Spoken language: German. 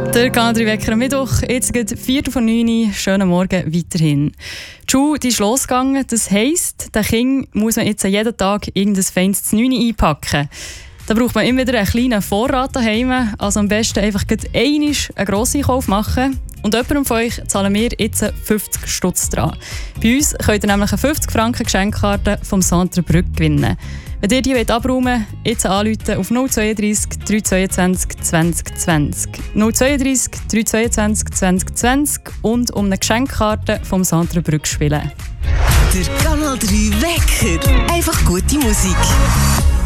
Der Kanal 3 Wecker am Mittwoch, jetzt geht 8:04. Schönen Morgen weiterhin. Die Schule ist losgegangen, das heisst, den Kind muss man jetzt jeden Tag irgendein feines 9 einpacken. Da braucht man immer wieder einen kleinen Vorrat daheim, also am besten einfach einmal einen Grosseinkauf machen. Und jemandem von euch zahlen wir jetzt 50 Stutz dran. Bei uns könnt ihr nämlich eine 50 Franken Geschenkkarte vom Centre Brück gewinnen. Wenn ihr die abräumen wollt, jetzt anrufen auf 032 322 2020. 032 322 2020 und um eine Geschenkkarte vom Centre Brück spielen. Der Kanal 3 Wecker. Einfach gute Musik.